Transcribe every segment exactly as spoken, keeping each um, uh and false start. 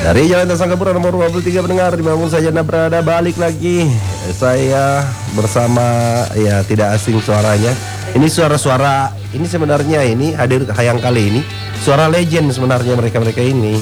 Dari Jalan Tasangkapura nomor dua puluh tiga pendengar dimanapun saja Anda berada, balik lagi saya bersama ya tidak asing suaranya. Ini suara-suara ini sebenarnya ini hadir yang kali ini suara legend sebenarnya mereka-mereka ini.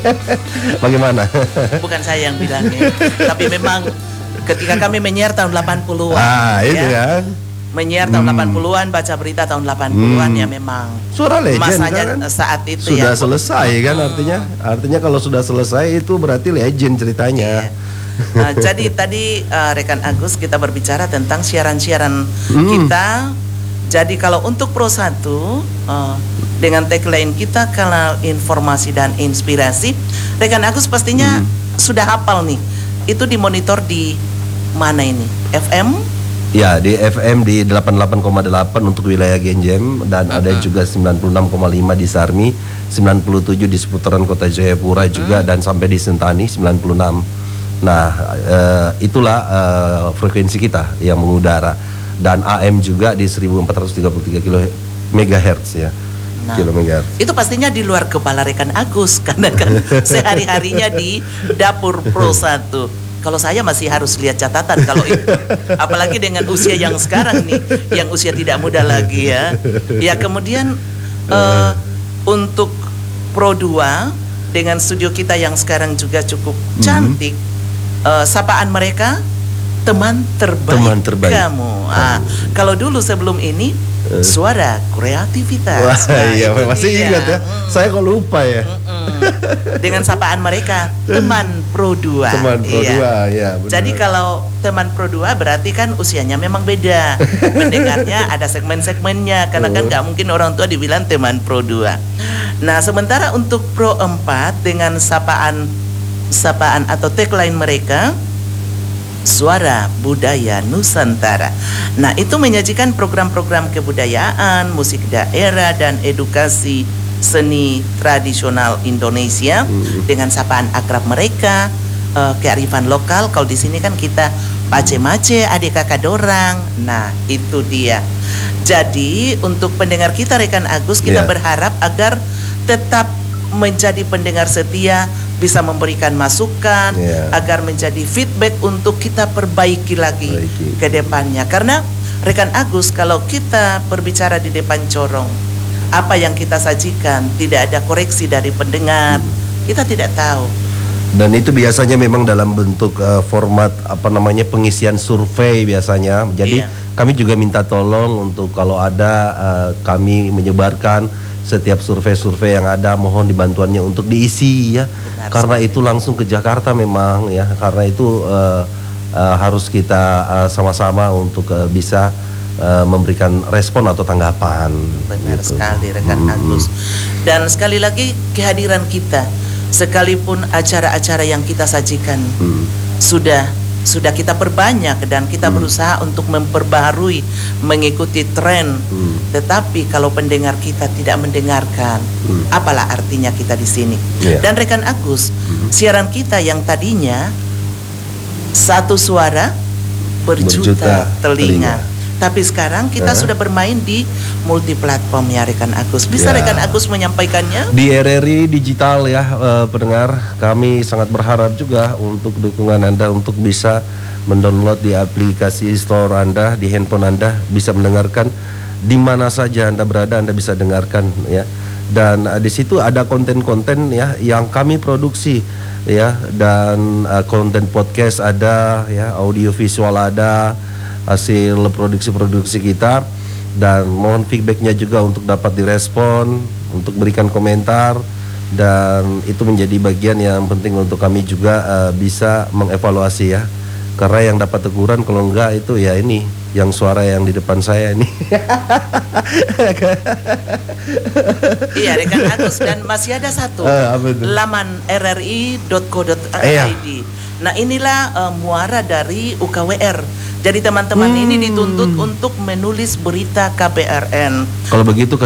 Bagaimana? Bukan saya yang bilangnya, tapi memang ketika kami menyiar tahun delapan puluhan. Ah, itu ya, kan. Menyiar tahun Hmm. delapan puluhan, baca berita tahun delapan puluhan Hmm. ya memang. Suara legend Masanya kan? saat itu Sudah ya. selesai kan artinya? Artinya kalau sudah selesai itu berarti legend ceritanya. Iya. Nah, jadi tadi uh, rekan Agus kita berbicara tentang siaran-siaran Hmm. kita. Jadi kalau untuk Pro satu uh, dengan tagline kita kalau informasi dan inspirasi, rekan Agus pastinya Hmm. sudah hafal nih. Itu dimonitor di mana ini? F M? Ya, di F M di delapan puluh delapan koma delapan untuk wilayah Genjem dan uh-huh. ada juga sembilan puluh enam koma lima di Sarmi, sembilan puluh tujuh di seputaran Kota Jayapura juga, uh. dan sampai di Sentani sembilan puluh enam. Nah, uh, itulah uh, frekuensi kita yang mengudara, dan A M juga di seribu empat ratus tiga puluh tiga kilo megahertz ya. Nah, itu pastinya di luar kepala rekan Agus karena kan sehari-harinya di dapur Pro satu. Kalau saya masih harus lihat catatan kalau itu, apalagi dengan usia yang sekarang nih, yang usia tidak muda lagi ya. Ya kemudian uh, untuk Pro dua dengan studio kita yang sekarang juga cukup cantik, mm-hmm. uh, sapaan mereka teman terbaik, teman terbaik. kamu. Ah, kalau dulu sebelum ini uh. suara kreativitas. Wah, nah, iya masih dia. Ingat ya. Hmm. Saya kok lupa ya. Mm-mm. Dengan sapaan mereka teman Pro dua. Teman Pro iya. dua ya. Benar. Jadi kalau teman Pro dua berarti kan usianya memang beda. Pendengarnya ada segmen-segmennya karena kan nggak mungkin orang tua dibilang teman Pro dua. Nah, sementara untuk Pro empat dengan sapaan sapaan atau tagline mereka Suara Budaya Nusantara. Nah, itu menyajikan program-program kebudayaan, musik daerah dan edukasi seni tradisional Indonesia hmm. dengan sapaan akrab mereka, uh, kearifan lokal. Kalau di sini kan kita pace-mace, adik kakak dorang. Nah, itu dia. Jadi untuk pendengar kita rekan Agus, kita yeah. berharap agar tetap menjadi pendengar setia, bisa memberikan masukan, yeah. agar menjadi feedback untuk kita perbaiki lagi Baiki. ke depannya. Karena rekan Agus, kalau kita berbicara di depan corong, apa yang kita sajikan tidak ada koreksi dari pendengar, hmm. kita tidak tahu. Dan itu biasanya memang dalam bentuk uh, format apa namanya pengisian survei biasanya. Jadi yeah. kami juga minta tolong untuk kalau ada uh, kami menyebarkan setiap survei-survei yang ada, mohon dibantuannya untuk diisi ya. Benar, karena sekali. Itu langsung ke Jakarta memang ya. Karena itu uh, uh, harus kita uh, sama-sama untuk uh, bisa uh, memberikan respon atau tanggapan. Benar gitu. sekali rekan hmm. Agus. Dan sekali lagi kehadiran kita, sekalipun acara-acara yang kita sajikan hmm. sudah sudah kita perbanyak dan kita hmm. berusaha untuk memperbaharui, mengikuti tren. Hmm. Tetapi kalau pendengar kita tidak mendengarkan, hmm. apalah artinya kita di sini? Yeah. Dan rekan Agus, hmm. siaran kita yang tadinya satu suara berjuta, berjuta telinga. telinga. Tapi sekarang kita huh? sudah bermain di multi platform ya rekan Agus. Bisa ya. rekan Agus menyampaikannya? Di R R I Digital ya uh, pendengar, kami sangat berharap juga untuk dukungan Anda untuk bisa mendownload di aplikasi store Anda, di handphone Anda, bisa mendengarkan di mana saja Anda berada, Anda bisa dengarkan ya. Dan uh, di situ ada konten-konten ya yang kami produksi ya, dan uh, konten podcast ada ya, audio visual ada, hasil produksi-produksi kita, dan mohon feedbacknya juga untuk dapat direspon, untuk berikan komentar, dan itu menjadi bagian yang penting untuk kami juga uh, bisa mengevaluasi ya, karena yang dapat teguran kalau enggak itu ya ini yang suara yang di depan saya ini. Iya rekan Agus, dan masih ada satu uh, laman r r i dot co dot i d. Nah inilah uh, muara dari U K W R. Jadi teman-teman hmm. ini dituntut untuk menulis berita K B R N. Kalau begitu